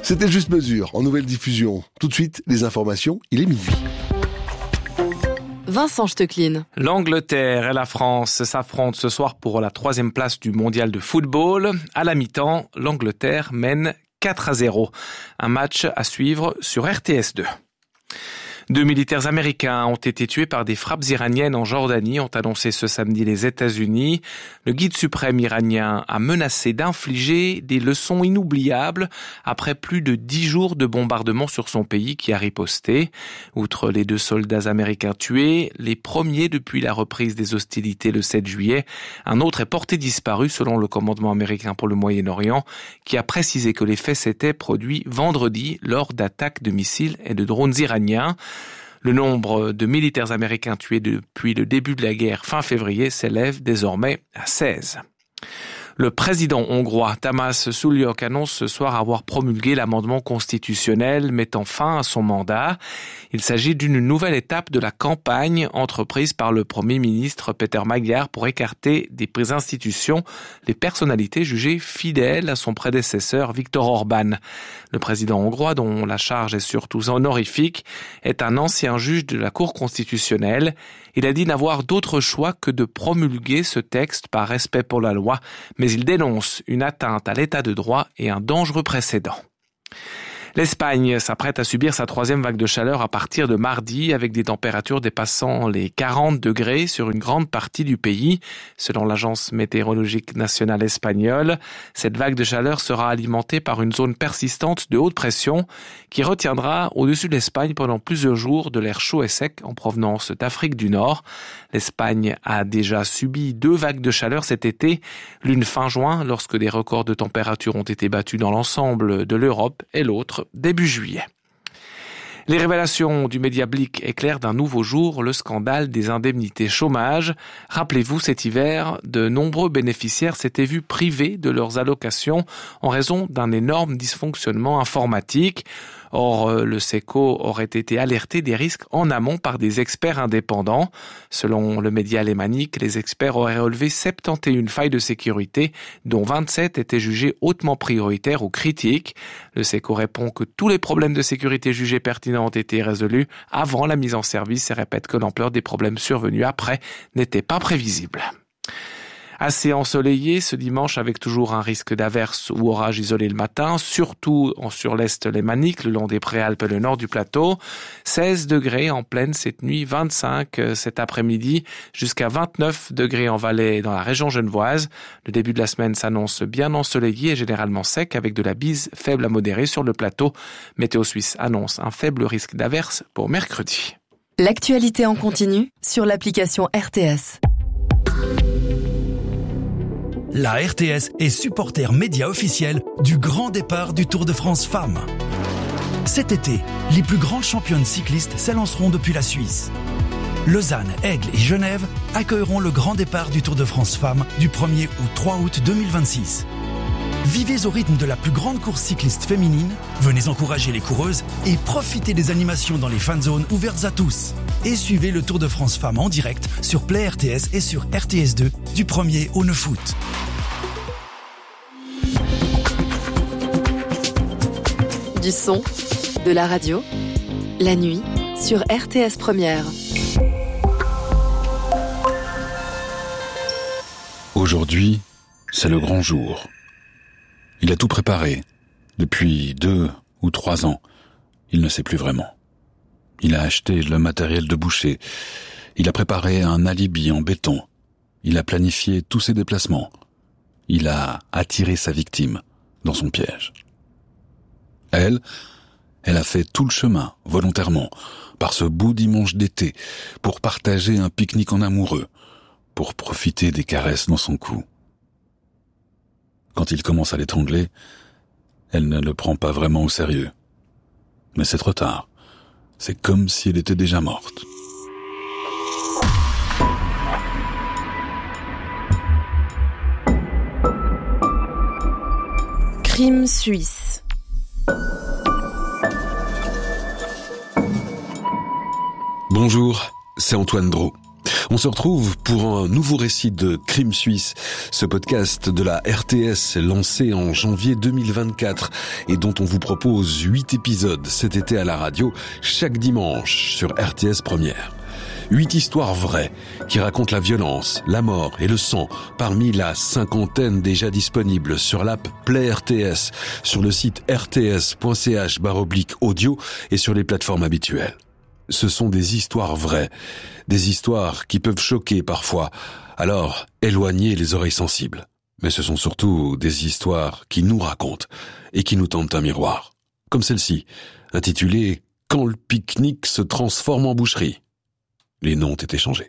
C'était Juste Mesure, en nouvelle diffusion. Tout de suite, les informations, il est minuit. Vincent Stecklin. L'Angleterre et la France s'affrontent ce soir pour la 3e place du mondial de football. À la mi-temps, l'Angleterre mène 4-0. Un match à suivre sur RTS 2. 2 militaires américains ont été tués par des frappes iraniennes en Jordanie, ont annoncé ce samedi les États-Unis. Le guide suprême iranien a menacé d'infliger des leçons inoubliables après plus de 10 jours de bombardement sur son pays qui a riposté. Outre les 2 soldats américains tués, les premiers depuis la reprise des hostilités le 7 juillet, un autre est porté disparu selon le commandement américain pour le Moyen-Orient, qui a précisé que les faits s'étaient produits vendredi lors d'attaques de missiles et de drones iraniens. Le nombre de militaires américains tués depuis le début de la guerre fin février s'élève désormais à 16. Le président hongrois Tamás Sullyok annonce ce soir avoir promulgué l'amendement constitutionnel mettant fin à son mandat. Il s'agit d'une nouvelle étape de la campagne entreprise par le Premier ministre Péter Magyar pour écarter des institutions les personnalités jugées fidèles à son prédécesseur Viktor Orban. Le président hongrois, dont la charge est surtout honorifique, est un ancien juge de la Cour constitutionnelle. Il a dit n'avoir d'autre choix que de promulguer ce texte par respect pour la loi, mais il dénonce une atteinte à l'état de droit et un dangereux précédent. L'Espagne s'apprête à subir sa 3e vague de chaleur à partir de mardi, avec des températures dépassant les 40 degrés sur une grande partie du pays. Selon l'Agence météorologique nationale espagnole, cette vague de chaleur sera alimentée par une zone persistante de haute pression qui retiendra au-dessus de l'Espagne pendant plusieurs jours de l'air chaud et sec en provenance d'Afrique du Nord. L'Espagne a déjà subi 2 vagues de chaleur cet été, l'une fin juin lorsque des records de température ont été battus dans l'ensemble de l'Europe et l'autre début juillet. Les révélations du média Blick éclairent d'un nouveau jour le scandale des indemnités chômage. Rappelez-vous, cet hiver, de nombreux bénéficiaires s'étaient vus privés de leurs allocations en raison d'un énorme dysfonctionnement informatique. Or, le SECO aurait été alerté des risques en amont par des experts indépendants. Selon le média alémanique, les experts auraient relevé 71 failles de sécurité, dont 27 étaient jugées hautement prioritaires ou critiques. Le SECO répond que tous les problèmes de sécurité jugés pertinents ont été résolus avant la mise en service et répète que l'ampleur des problèmes survenus après n'était pas prévisible. Assez ensoleillé ce dimanche avec toujours un risque d'averse ou orage isolé le matin, surtout sur l'est lémanique, le long des Préalpes et le nord du plateau. 16 degrés en plaine cette nuit, 25 cet après-midi, jusqu'à 29 degrés en Valais dans la région genevoise. Le début de la semaine s'annonce bien ensoleillé et généralement sec avec de la bise faible à modérée sur le plateau. Météo Suisse annonce un faible risque d'averse pour mercredi. L'actualité en continu sur l'application RTS. La RTS est supporter média officiel du grand départ du Tour de France Femmes. Cet été, les plus grandes championnes cyclistes s'élanceront depuis la Suisse. Lausanne, Aigle et Genève accueilleront le grand départ du Tour de France Femmes du 1er au 3 août 2026. Vivez au rythme de la plus grande course cycliste féminine, venez encourager les coureuses et profitez des animations dans les fan zones ouvertes à tous. Et suivez le Tour de France Femmes en direct sur Play RTS et sur RTS2 du 1er au 9 août. Du son, de la radio, la nuit sur RTS Première. Aujourd'hui, c'est le grand jour. Il a tout préparé. Depuis 2 ou 3 ans, il ne sait plus vraiment. Il a acheté le matériel de boucher. Il a préparé un alibi en béton. Il a planifié tous ses déplacements. Il a attiré sa victime dans son piège. Elle a fait tout le chemin, volontairement, par ce beau dimanche d'été, pour partager un pique-nique en amoureux, pour profiter des caresses dans son cou. Quand il commence à l'étrangler, elle ne le prend pas vraiment au sérieux. Mais c'est trop tard. C'est comme si elle était déjà morte. Crime suisse. Bonjour, c'est Antoine Drault. On se retrouve pour un nouveau récit de Crime Suisse, ce podcast de la RTS lancé en janvier 2024 et dont on vous propose 8 épisodes cet été à la radio, chaque dimanche sur RTS Première. 8 histoires vraies qui racontent la violence, la mort et le sang parmi la 50aine déjà disponible sur l'app Play RTS, sur le site rts.ch/audio et sur les plateformes habituelles. Ce sont des histoires vraies, des histoires qui peuvent choquer parfois, alors éloignez les oreilles sensibles. Mais ce sont surtout des histoires qui nous racontent et qui nous tendent un miroir. Comme celle-ci, intitulée « Quand le pique-nique se transforme en boucherie ». Les noms ont été changés.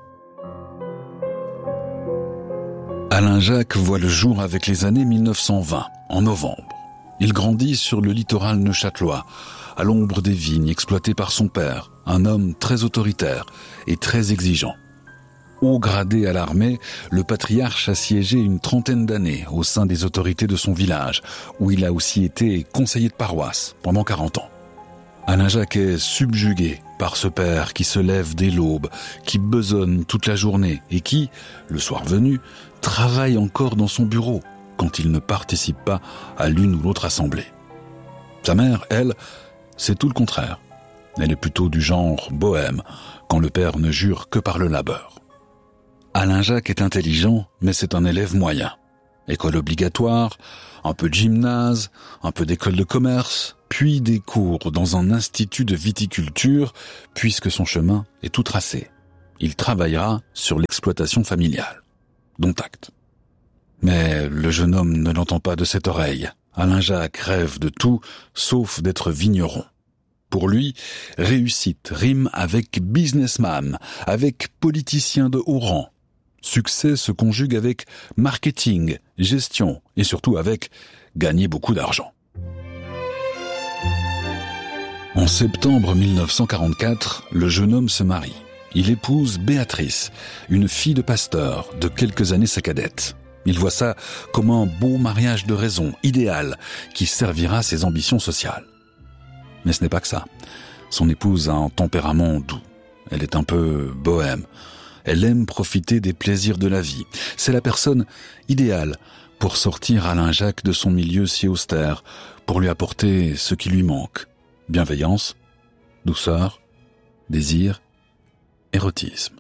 Alain Jacques voit le jour avec les années 1920, en novembre. Il grandit sur le littoral neuchâtelois, à l'ombre des vignes exploitées par son père, un homme très autoritaire et très exigeant. Haut gradé à l'armée, le patriarche a siégé une trentaine d'années au sein des autorités de son village, où il a aussi été conseiller de paroisse pendant 40 ans. Alain Jacques est subjugué par ce père qui se lève dès l'aube, qui besonne toute la journée et qui, le soir venu, travaille encore dans son bureau quand il ne participe pas à l'une ou l'autre assemblée. Sa mère, elle, c'est tout le contraire. Elle est plutôt du genre bohème, quand le père ne jure que par le labeur. Alain Jacques est intelligent, mais c'est un élève moyen. École obligatoire, un peu de gymnase, un peu d'école de commerce, puis des cours dans un institut de viticulture, puisque son chemin est tout tracé. Il travaillera sur l'exploitation familiale. Dont acte. Mais le jeune homme ne l'entend pas de cette oreille. Alain Jacques rêve de tout, sauf d'être vigneron. Pour lui, réussite rime avec businessman, avec politicien de haut rang. Succès se conjugue avec marketing, gestion et surtout avec gagner beaucoup d'argent. En septembre 1944, le jeune homme se marie. Il épouse Béatrice, une fille de pasteur de quelques années sa cadette. Il voit ça comme un beau mariage de raison, idéal, qui servira ses ambitions sociales. Mais ce n'est pas que ça. Son épouse a un tempérament doux. Elle est un peu bohème. Elle aime profiter des plaisirs de la vie. C'est la personne idéale pour sortir Alain Jacques de son milieu si austère, pour lui apporter ce qui lui manque. Bienveillance, douceur, désir, érotisme.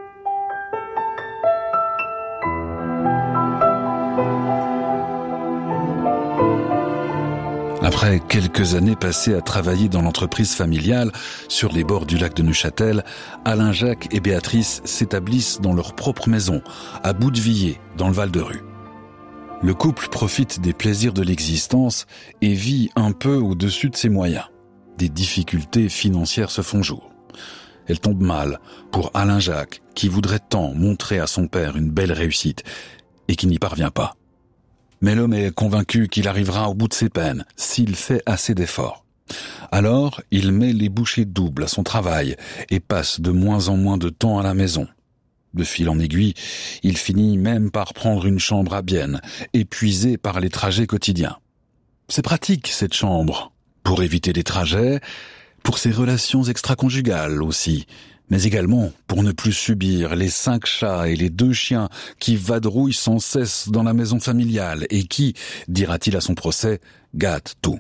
Après quelques années passées à travailler dans l'entreprise familiale, sur les bords du lac de Neuchâtel, Alain Jacques et Béatrice s'établissent dans leur propre maison, à Boudevillers, dans le Val-de-Rue. Le couple profite des plaisirs de l'existence et vit un peu au-dessus de ses moyens. Des difficultés financières se font jour. Elle tombe mal pour Alain Jacques, qui voudrait tant montrer à son père une belle réussite et qui n'y parvient pas. Mais l'homme est convaincu qu'il arrivera au bout de ses peines, s'il fait assez d'efforts. Alors, il met les bouchées doubles à son travail et passe de moins en moins de temps à la maison. De fil en aiguille, il finit même par prendre une chambre à Bienne, épuisé par les trajets quotidiens. C'est pratique, cette chambre, pour éviter les trajets, pour ses relations extra-conjugales aussi, mais également pour ne plus subir les 5 chats et les 2 chiens qui vadrouillent sans cesse dans la maison familiale et qui, dira-t-il à son procès, gâtent tout.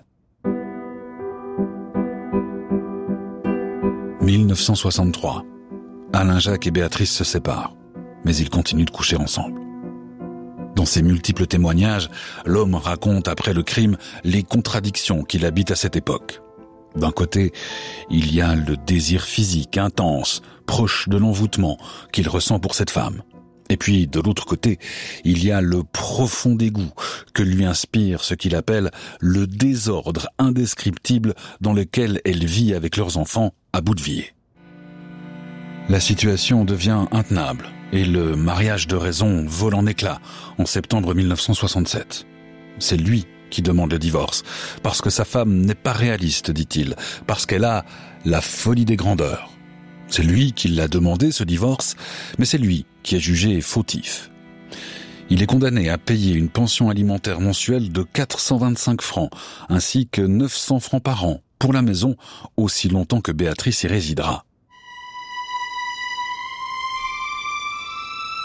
1963. Alain Jacques et Béatrice se séparent, mais ils continuent de coucher ensemble. Dans ses multiples témoignages, l'homme raconte après le crime les contradictions qu'il habite à cette époque. D'un côté, il y a le désir physique intense, proche de l'envoûtement qu'il ressent pour cette femme. Et puis, de l'autre côté, il y a le profond dégoût que lui inspire ce qu'il appelle le désordre indescriptible dans lequel elle vit avec leurs enfants à Boudevillers. La situation devient intenable et le mariage de raison vole en éclats en septembre 1967. C'est lui qui demande le divorce, parce que sa femme n'est pas réaliste, dit-il, parce qu'elle a la folie des grandeurs. C'est lui qui l'a demandé, ce divorce, mais c'est lui qui est jugé fautif. Il est condamné à payer une pension alimentaire mensuelle de 425 francs, ainsi que 900 francs par an pour la maison, aussi longtemps que Béatrice y résidera.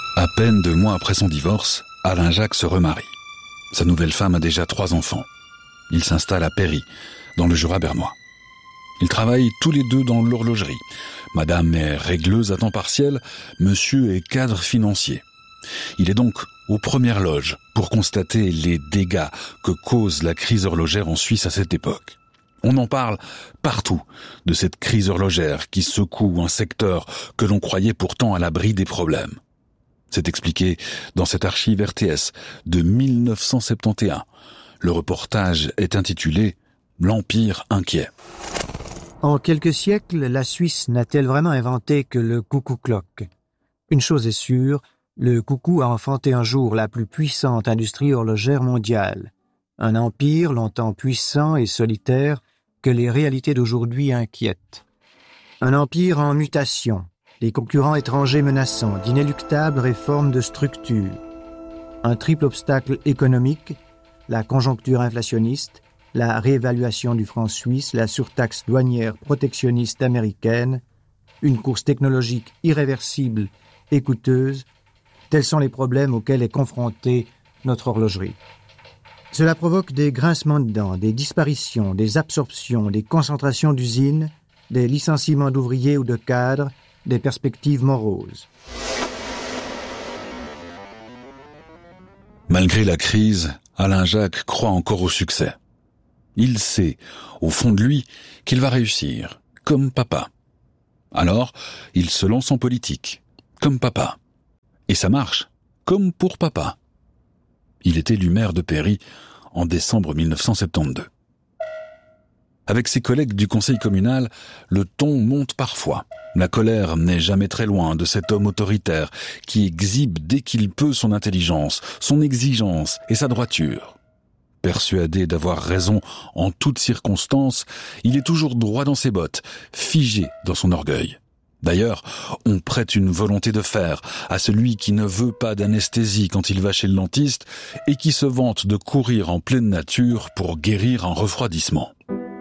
À peine 2 mois après son divorce, Alain Jacques se remarie. Sa nouvelle femme a déjà 3 enfants. Il s'installe à Péry, dans le Jura bernois. Ils travaillent tous les deux dans l'horlogerie. Madame est régleuse à temps partiel, monsieur est cadre financier. Il est donc aux premières loges pour constater les dégâts que cause la crise horlogère en Suisse à cette époque. On en parle partout de cette crise horlogère qui secoue un secteur que l'on croyait pourtant à l'abri des problèmes. C'est expliqué dans cette archive RTS de 1971. Le reportage est intitulé « L'Empire inquiet ». En quelques siècles, la Suisse n'a-t-elle vraiment inventé que le coucou-clock? Une chose est sûre, le coucou a enfanté un jour la plus puissante industrie horlogère mondiale. Un empire longtemps puissant et solitaire que les réalités d'aujourd'hui inquiètent. Un empire en mutation, des concurrents étrangers menaçants, d'inéluctables réformes de structure. Un triple obstacle économique, la conjoncture inflationniste, la réévaluation du franc suisse, la surtaxe douanière protectionniste américaine, une course technologique irréversible et coûteuse, tels sont les problèmes auxquels est confrontée notre horlogerie. Cela provoque des grincements de dents, des disparitions, des absorptions, des concentrations d'usines, des licenciements d'ouvriers ou de cadres, des perspectives moroses. Malgré la crise, Alain Jacques croit encore au succès. Il sait, au fond de lui, qu'il va réussir, comme papa. Alors, il se lance en politique, comme papa. Et ça marche, comme pour papa. Il est élu maire de Péry en décembre 1972. Avec ses collègues du conseil communal, le ton monte parfois. La colère n'est jamais très loin de cet homme autoritaire qui exhibe dès qu'il peut son intelligence, son exigence et sa droiture. Persuadé d'avoir raison en toutes circonstances, il est toujours droit dans ses bottes, figé dans son orgueil. D'ailleurs, on prête une volonté de fer à celui qui ne veut pas d'anesthésie quand il va chez le dentiste et qui se vante de courir en pleine nature pour guérir un refroidissement.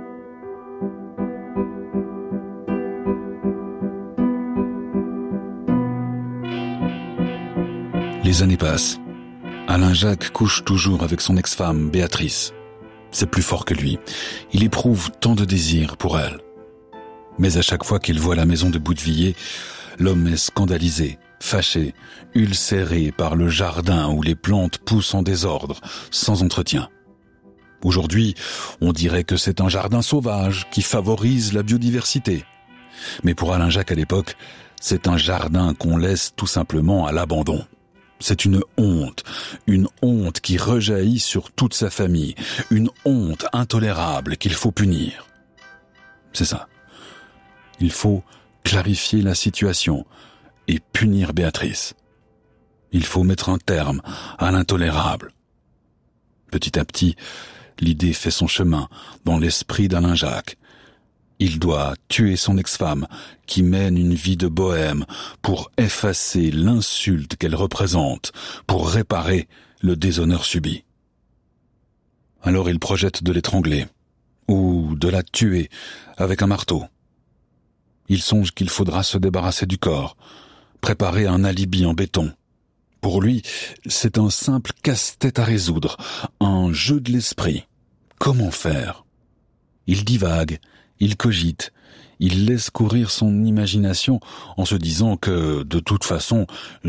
Les années passent. Alain Jacques couche toujours avec son ex-femme, Béatrice. C'est plus fort que lui. Il éprouve tant de désir pour elle. Mais à chaque fois qu'il voit la maison de Boutevilliers, l'homme est scandalisé, fâché, ulcéré par le jardin où les plantes poussent en désordre, sans entretien. Aujourd'hui, on dirait que c'est un jardin sauvage qui favorise la biodiversité. Mais pour Alain Jacques à l'époque, c'est un jardin qu'on laisse tout simplement à l'abandon. C'est une honte qui rejaillit sur toute sa famille, une honte intolérable qu'il faut punir. C'est ça. Il faut clarifier la situation et punir Béatrice. Il faut mettre un terme à l'intolérable. Petit à petit, l'idée fait son chemin dans l'esprit d'Alain Jacques. Il doit tuer son ex-femme qui mène une vie de bohème pour effacer l'insulte qu'elle représente, pour réparer le déshonneur subi. Alors il projette de l'étrangler ou de la tuer avec un marteau. Il songe qu'il faudra se débarrasser du corps, préparer un alibi en béton. Pour lui, c'est un simple casse-tête à résoudre, un jeu de l'esprit. Comment faire? Il divague, il cogite, il laisse courir son imagination en se disant que, de toute façon,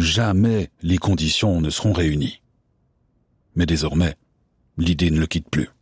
jamais les conditions ne seront réunies. Mais désormais, l'idée ne le quitte plus.